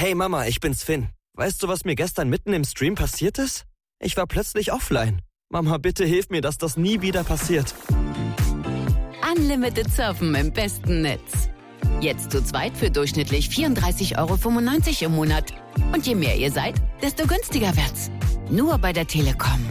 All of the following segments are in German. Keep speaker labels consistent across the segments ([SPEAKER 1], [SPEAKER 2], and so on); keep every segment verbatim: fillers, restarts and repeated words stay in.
[SPEAKER 1] Hey Mama, ich bin's Finn. Weißt du, was mir gestern mitten im Stream passiert ist? Ich war plötzlich offline. Mama, bitte hilf mir, dass das nie wieder passiert.
[SPEAKER 2] Unlimited surfen im besten Netz. Jetzt zu zweit für durchschnittlich vierunddreißig Euro fünfundneunzig im Monat. Und je mehr ihr seid, desto günstiger wird's. Nur bei der Telekom.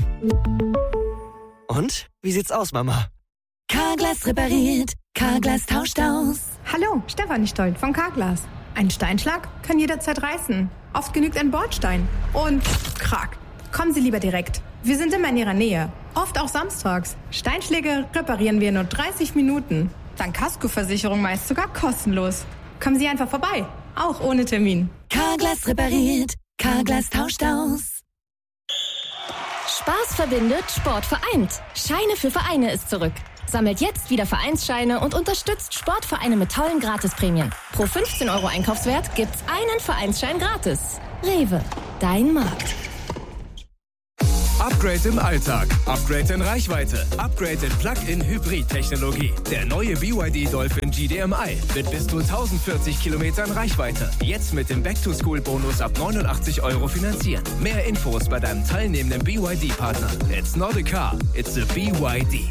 [SPEAKER 1] Und? Wie sieht's aus, Mama?
[SPEAKER 3] Carglass repariert. Carglass tauscht aus.
[SPEAKER 4] Hallo, Stefanie Stolt von Carglass. Ein Steinschlag kann jederzeit reißen. Oft genügt ein Bordstein. Und krack. Kommen Sie lieber direkt. Wir sind immer in Ihrer Nähe. Oft auch samstags. Steinschläge reparieren wir in nur dreißig Minuten. Dann Kaskoversicherung meist sogar kostenlos. Kommen Sie einfach vorbei. Auch ohne Termin.
[SPEAKER 3] Carglass repariert. Carglass tauscht aus.
[SPEAKER 5] Spaß verbindet, Sport vereint. Scheine für Vereine ist zurück. Sammelt jetzt wieder Vereinsscheine und unterstützt Sportvereine mit tollen Gratisprämien. Pro fünfzehn Euro Einkaufswert gibt's einen Vereinsschein gratis. Rewe, dein Markt.
[SPEAKER 6] Upgrade im Alltag, Upgrade in Reichweite, Upgrade in Plug-in-Hybrid-Technologie. Der neue B Y D Dolphin G D M I mit bis zu tausendvierzig Kilometern Reichweite. Jetzt mit dem Back-to-School-Bonus ab neunundachtzig Euro finanzieren. Mehr Infos bei deinem teilnehmenden B Y D-Partner. It's not a car, it's a B Y D.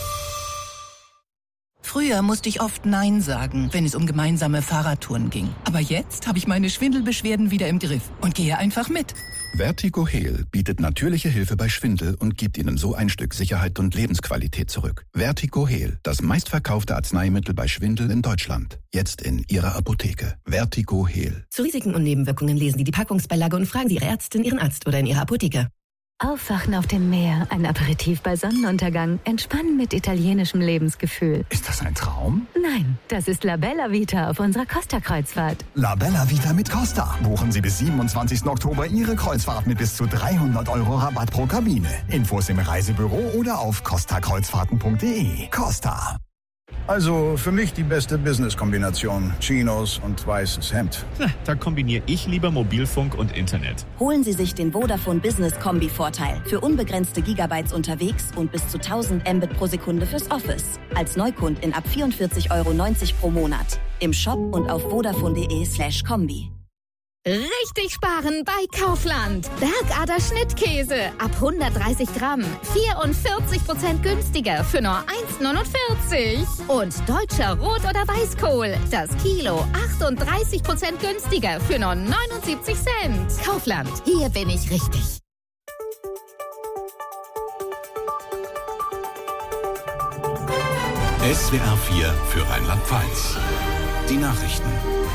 [SPEAKER 7] Früher musste ich oft Nein sagen, wenn es um gemeinsame Fahrradtouren ging. Aber jetzt habe ich meine Schwindelbeschwerden wieder im Griff und gehe einfach mit.
[SPEAKER 8] Vertigo Heal bietet natürliche Hilfe bei Schwindel und gibt Ihnen so ein Stück Sicherheit und Lebensqualität zurück. Vertigo Heal, das meistverkaufte Arzneimittel bei Schwindel in Deutschland. Jetzt in Ihrer Apotheke. Vertigo Heal.
[SPEAKER 9] Zu Risiken und Nebenwirkungen lesen Sie die Packungsbeilage und fragen Sie Ihre Ärztin, Ihren Arzt oder in Ihrer Apotheke.
[SPEAKER 10] Aufwachen auf dem Meer, ein Aperitif bei Sonnenuntergang, entspannen mit italienischem Lebensgefühl.
[SPEAKER 11] Ist das ein Traum?
[SPEAKER 10] Nein, das ist La Bella Vita auf unserer Costa-Kreuzfahrt.
[SPEAKER 11] La Bella Vita mit Costa. Buchen Sie bis siebenundzwanzigsten Oktober Ihre Kreuzfahrt mit bis zu dreihundert Euro Rabatt pro Kabine. Infos im Reisebüro oder auf costa kreuzfahrten punkt de. Costa.
[SPEAKER 12] Also für mich die beste Business-Kombination. Chinos und weißes Hemd.
[SPEAKER 13] Na, da kombiniere ich lieber Mobilfunk und Internet.
[SPEAKER 14] Holen Sie sich den Vodafone Business Kombi-Vorteil. Für unbegrenzte Gigabytes unterwegs und bis zu tausend Mbit pro Sekunde fürs Office. Als Neukundin ab vierundvierzig Euro neunzig pro Monat. Im Shop und auf vodafone.de slash Kombi.
[SPEAKER 5] Richtig sparen bei Kaufland. Bergader Schnittkäse ab hundertdreißig Gramm. vierundvierzig Prozent günstiger für nur eins neunundvierzig. Und deutscher Rot- oder Weißkohl. Das Kilo achtunddreißig Prozent günstiger für nur neunundsiebzig Cent. Kaufland, hier bin ich richtig.
[SPEAKER 15] S W R vier für Rheinland-Pfalz. Die Nachrichten.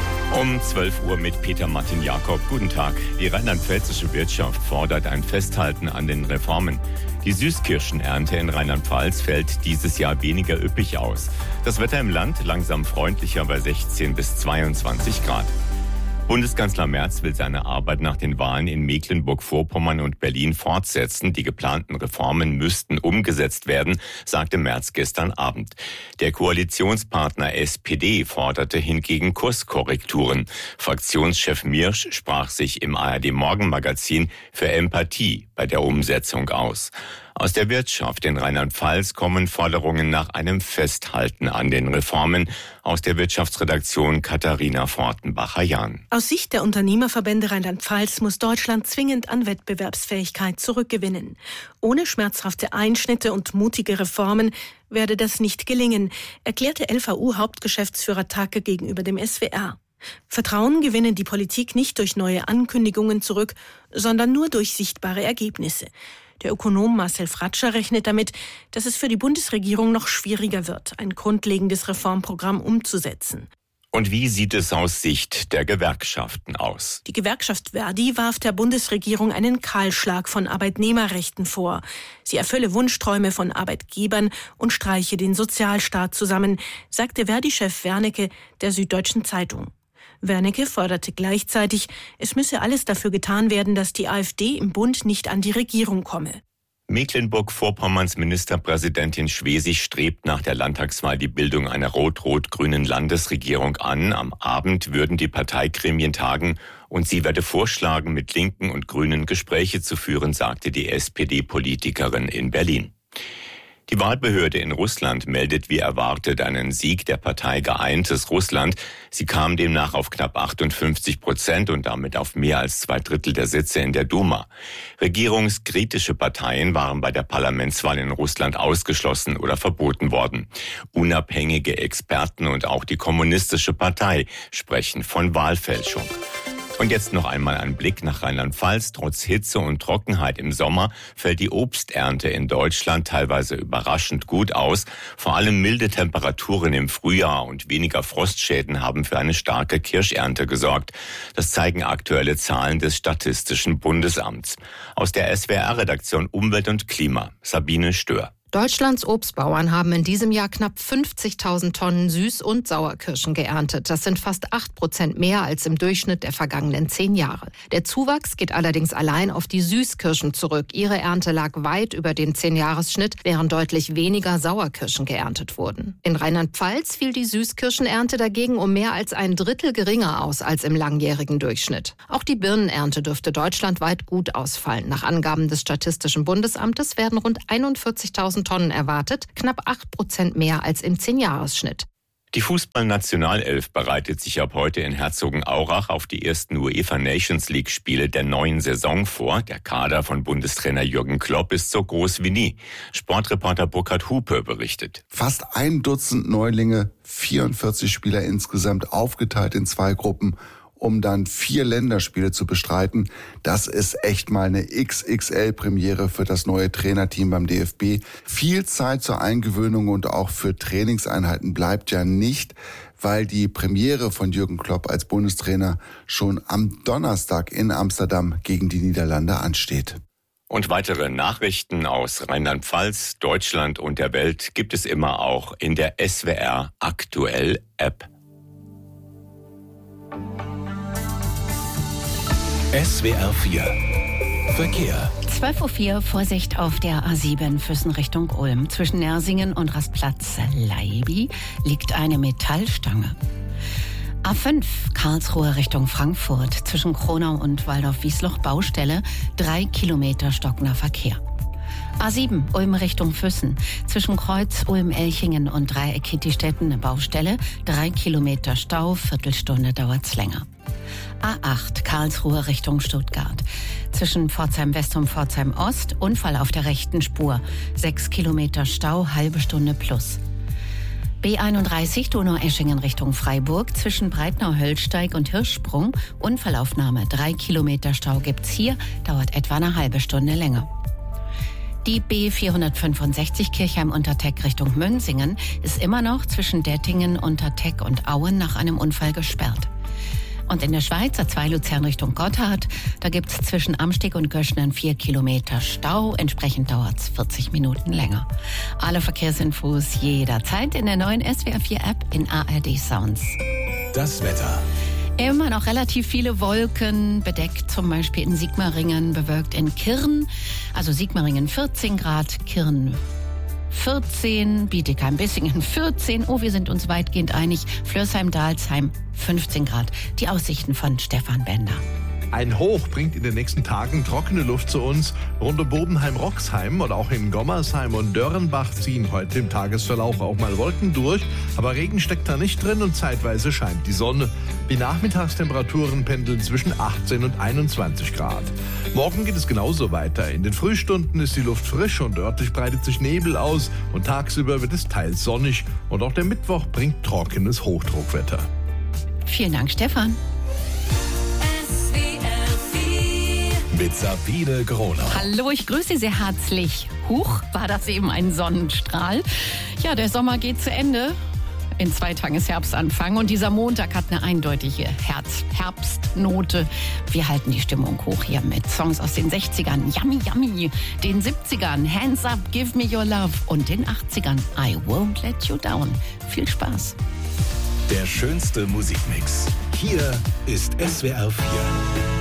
[SPEAKER 16] Um zwölf Uhr mit Peter Martin Jakob. Guten Tag. Die rheinland-pfälzische Wirtschaft fordert ein Festhalten an den Reformen. Die Süßkirschenernte in Rheinland-Pfalz fällt dieses Jahr weniger üppig aus. Das Wetter im Land langsam freundlicher bei sechzehn bis zweiundzwanzig Grad. Bundeskanzler Merz will seine Arbeit nach den Wahlen in Mecklenburg-Vorpommern und Berlin fortsetzen. Die geplanten Reformen müssten umgesetzt werden, sagte Merz gestern Abend. Der Koalitionspartner S P D forderte hingegen Kurskorrekturen. Fraktionschef Mirsch sprach sich im A R D-Morgenmagazin für Empathie bei der Umsetzung aus. Aus der Wirtschaft in Rheinland-Pfalz kommen Forderungen nach einem Festhalten an den Reformen. Aus der Wirtschaftsredaktion Katharina Fortenbacher-Jahn.
[SPEAKER 17] Aus Sicht der Unternehmerverbände Rheinland-Pfalz muss Deutschland zwingend an Wettbewerbsfähigkeit zurückgewinnen. Ohne schmerzhafte Einschnitte und mutige Reformen werde das nicht gelingen, erklärte L V U-Hauptgeschäftsführer Tacke gegenüber dem S W R. Vertrauen gewinne die Politik nicht durch neue Ankündigungen zurück, sondern nur durch sichtbare Ergebnisse. Der Ökonom Marcel Fratscher rechnet damit, dass es für die Bundesregierung noch schwieriger wird, ein grundlegendes Reformprogramm umzusetzen.
[SPEAKER 16] Und wie sieht es aus Sicht der Gewerkschaften aus?
[SPEAKER 17] Die Gewerkschaft Verdi warf der Bundesregierung einen Kahlschlag von Arbeitnehmerrechten vor. Sie erfülle Wunschträume von Arbeitgebern und streiche den Sozialstaat zusammen, sagte Verdi-Chef Wernicke der Süddeutschen Zeitung. Wernicke forderte gleichzeitig, es müsse alles dafür getan werden, dass die AfD im Bund nicht an die Regierung komme.
[SPEAKER 16] Mecklenburg-Vorpommerns Ministerpräsidentin Schwesig strebt nach der Landtagswahl die Bildung einer rot-rot-grünen Landesregierung an. Am Abend würden die Parteigremien tagen und sie werde vorschlagen, mit Linken und Grünen Gespräche zu führen, sagte die S P D-Politikerin in Berlin. Die Wahlbehörde in Russland meldet wie erwartet einen Sieg der Partei Geeintes Russland. Sie kam demnach auf knapp achtundfünfzig Prozent und damit auf mehr als zwei Drittel der Sitze in der Duma. Regierungskritische Parteien waren bei der Parlamentswahl in Russland ausgeschlossen oder verboten worden. Unabhängige Experten und auch die Kommunistische Partei sprechen von Wahlfälschung. Und jetzt noch einmal ein Blick nach Rheinland-Pfalz. Trotz Hitze und Trockenheit im Sommer fällt die Obsternte in Deutschland teilweise überraschend gut aus. Vor allem milde Temperaturen im Frühjahr und weniger Frostschäden haben für eine starke Kirschernte gesorgt. Das zeigen aktuelle Zahlen des Statistischen Bundesamts. Aus der S W R-Redaktion Umwelt und Klima, Sabine Stör.
[SPEAKER 18] Deutschlands Obstbauern haben in diesem Jahr knapp fünfzigtausend Tonnen Süß- und Sauerkirschen geerntet. Das sind fast acht Prozent mehr als im Durchschnitt der vergangenen zehn Jahre. Der Zuwachs geht allerdings allein auf die Süßkirschen zurück. Ihre Ernte lag weit über dem zehn-Jahres-Schnitt, während deutlich weniger Sauerkirschen geerntet wurden. In Rheinland-Pfalz fiel die Süßkirschenernte dagegen um mehr als ein Drittel geringer aus als im langjährigen Durchschnitt. Auch die Birnenernte dürfte deutschlandweit gut ausfallen. Nach Angaben des Statistischen Bundesamtes werden rund einundvierzigtausend Tonnen erwartet, knapp acht Prozent mehr als im zehn-Jahres-Schnitt.
[SPEAKER 16] Die Fußballnationalelf bereitet sich ab heute in Herzogenaurach auf die ersten UEFA Nations League Spiele der neuen Saison vor. Der Kader von Bundestrainer Jürgen Klopp ist so groß wie nie. Sportreporter Burkhard Hupe berichtet.
[SPEAKER 19] Fast ein Dutzend Neulinge, vierundvierzig Spieler insgesamt, aufgeteilt in zwei Gruppen, um dann vier Länderspiele zu bestreiten. Das ist echt mal eine X X L-Premiere für das neue Trainerteam beim D F B. Viel Zeit zur Eingewöhnung und auch für Trainingseinheiten bleibt ja nicht, weil die Premiere von Jürgen Klopp als Bundestrainer schon am Donnerstag in Amsterdam gegen die Niederlande ansteht.
[SPEAKER 16] Und weitere Nachrichten aus Rheinland-Pfalz, Deutschland und der Welt gibt es immer auch in der S W R Aktuell App.
[SPEAKER 15] S W R vier Verkehr.
[SPEAKER 20] zwölf Uhr vier, Vorsicht auf der A sieben Füssen Richtung Ulm. Zwischen Nersingen und Rastplatz Leibi liegt eine Metallstange. A fünf, Karlsruhe Richtung Frankfurt. Zwischen Kronau und Waldorf-Wiesloch Baustelle. Drei Kilometer stockender Verkehr. A sieben, Ulm Richtung Füssen. Zwischen Kreuz, Ulm-Elchingen und Dreieck-Kittistetten eine Baustelle. Drei Kilometer Stau, Viertelstunde dauert's länger. A acht, Karlsruhe Richtung Stuttgart. Zwischen Pforzheim West und Pforzheim Ost, Unfall auf der rechten Spur. Sechs Kilometer Stau, halbe Stunde plus. B einunddreißig, Donaueschingen Richtung Freiburg. Zwischen Breitnau-Höllsteig und Hirschsprung, Unfallaufnahme. Drei Kilometer Stau gibt's hier, dauert etwa eine halbe Stunde länger. Die B vierhundertfünfundsechzig Kirchheim-Unterteck Richtung Münsingen ist immer noch zwischen Dettingen, Unterteck und Auen nach einem Unfall gesperrt. Und in der Schweiz, A zwei Luzern Richtung Gotthard, da gibt's zwischen Amsteg und Göschnen vier Kilometer Stau. Entsprechend dauert's vierzig Minuten länger. Alle Verkehrsinfos jederzeit in der neuen S W R vier App in A R D Sounds.
[SPEAKER 15] Das Wetter.
[SPEAKER 20] Immer noch relativ viele Wolken, bedeckt zum Beispiel in Sigmaringen, bewölkt in Kirn. Also Sigmaringen vierzehn Grad, Kirn vierzehn, Bietigheim-Bissingen vierzehn. Oh, wir sind uns weitgehend einig. Flörsheim-Dalsheim fünfzehn Grad. Die Aussichten von Stefan Bender.
[SPEAKER 21] Ein Hoch bringt in den nächsten Tagen trockene Luft zu uns. Rund um Bobenheim-Roxheim und auch in Gommersheim und Dörrenbach ziehen heute im Tagesverlauf auch mal Wolken durch. Aber Regen steckt da nicht drin und zeitweise scheint die Sonne. Die Nachmittagstemperaturen pendeln zwischen achtzehn und einundzwanzig Grad. Morgen geht es genauso weiter. In den Frühstunden ist die Luft frisch und örtlich breitet sich Nebel aus. Und tagsüber wird es teils sonnig. Und auch der Mittwoch bringt trockenes Hochdruckwetter.
[SPEAKER 20] Vielen Dank, Stefan.
[SPEAKER 15] Mit Sabine Gronau.
[SPEAKER 20] Hallo, ich grüße Sie sehr herzlich. Huch, war das eben ein Sonnenstrahl? Ja, der Sommer geht zu Ende. In zwei Tagen ist Herbstanfang und dieser Montag hat eine eindeutige Herz- Herbstnote. Wir halten die Stimmung hoch hier mit Songs aus den sechzigern, Yummy Yummy, den siebzigern, Hands Up, Give Me Your Love und den achtzigern, I Won't Let You Down. Viel Spaß.
[SPEAKER 15] Der schönste Musikmix. Hier ist S W R vier.